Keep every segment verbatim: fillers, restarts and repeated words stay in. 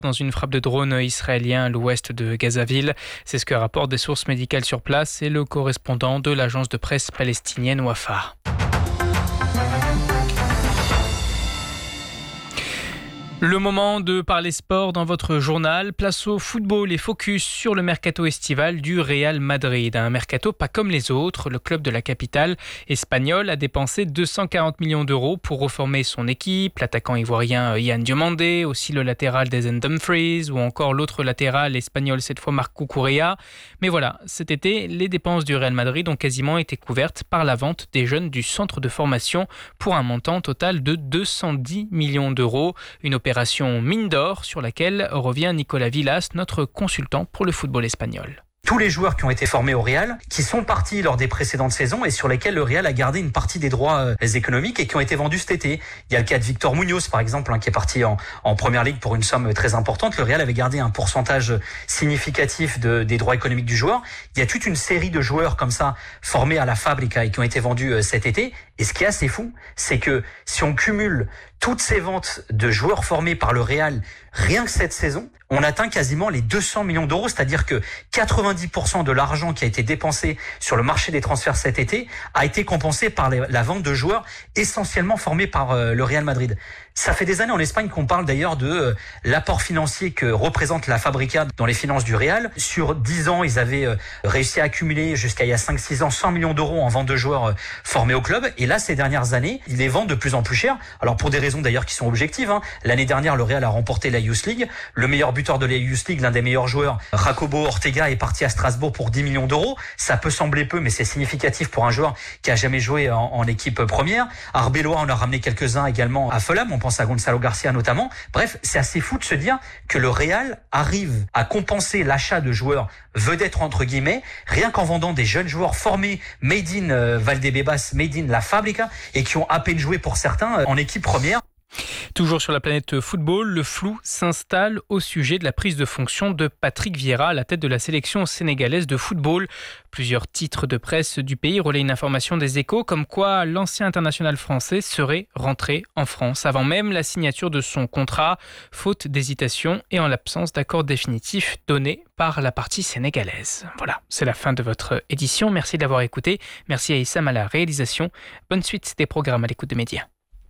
dans une frappe de drone israélien à l'ouest de Gazaville. C'est ce que rapportent des sources médicales sur place et le correspondant de l'agence de presse palestinienne Wafa. Le moment de parler sport dans votre journal. Place au football et focus sur le mercato estival du Real Madrid. Un mercato pas comme les autres. Le club de la capitale espagnole a dépensé deux cent quarante millions d'euros pour reformer son équipe. L'attaquant ivoirien Yann Diomandé, aussi le latéral Denzel Dumfries ou encore l'autre latéral espagnol, cette fois Marc Cucurella. Mais voilà, cet été, les dépenses du Real Madrid ont quasiment été couvertes par la vente des jeunes du centre de formation pour un montant total de deux cent dix millions d'euros. Une opération Opération mine d'or sur laquelle revient Nicolas Villas, notre consultant pour le football espagnol. Tous les joueurs qui ont été formés au Real, qui sont partis lors des précédentes saisons et sur lesquels le Real a gardé une partie des droits euh, économiques et qui ont été vendus cet été. Il y a le cas de Victor Munoz, par exemple, hein, qui est parti en, en Première Ligue pour une somme très importante. Le Real avait gardé un pourcentage significatif de, des droits économiques du joueur. Il y a toute une série de joueurs comme ça formés à la Fábrica et qui ont été vendus euh, cet été. Et ce qui est assez fou, c'est que si on cumule toutes ces ventes de joueurs formés par le Real, rien que cette saison, on atteint quasiment les deux cents millions d'euros, c'est-à-dire que quatre-vingt-dix pour cent de l'argent qui a été dépensé sur le marché des transferts cet été a été compensé par les, la vente de joueurs essentiellement formés par euh, le Real Madrid. Ça fait des années en Espagne qu'on parle d'ailleurs de euh, l'apport financier que représente la Fábrica dans les finances du Real. Sur dix ans, ils avaient euh, réussi à accumuler jusqu'à il y a cinq six ans cent millions d'euros en vente de joueurs euh, formés au club. Et là, ces dernières années, ils les vendent de plus en plus cher. Alors pour des raisons d'ailleurs qui sont objectives. Hein. L'année dernière, le Real a remporté la Youth League. Le meilleur buteur de la Youth League, l'un des meilleurs joueurs, Jacobo Ortega, est parti à Strasbourg pour dix millions d'euros. Ça peut sembler peu, mais c'est significatif pour un joueur qui a jamais joué en, en équipe première. Arbeloa, on a ramené quelques-uns également à Fulham. On pense à Gonzalo Garcia notamment. Bref, c'est assez fou de se dire que le Real arrive à compenser l'achat de joueurs vedettes entre guillemets, rien qu'en vendant des jeunes joueurs formés made in euh, Valdebebas, made in la Fábrica et qui ont à peine joué pour certains euh, en équipe première. Toujours sur la planète football, le flou s'installe au sujet de la prise de fonction de Patrick Vieira à la tête de la sélection sénégalaise de football. Plusieurs titres de presse du pays relaient une information des Échos comme quoi l'ancien international français serait rentré en France avant même la signature de son contrat, faute d'hésitation et en l'absence d'accord définitif donné par la partie sénégalaise. Voilà, c'est la fin de votre édition. Merci de l'avoir écouté. Merci à Issam à la réalisation. Bonne suite des programmes à l'écoute de Média.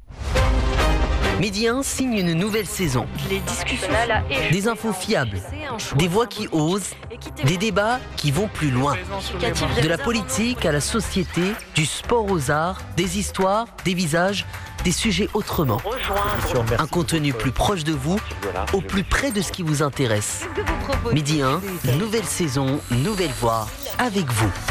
Midi un signe une nouvelle saison. Les discussions, des infos fiables, des voix qui osent, des débats qui vont plus loin. De la politique à la société, du sport aux arts, des histoires, des visages, des sujets autrement. Un contenu plus proche de vous, au plus près de ce qui vous intéresse. Midi un, nouvelle saison, nouvelle voix, avec vous.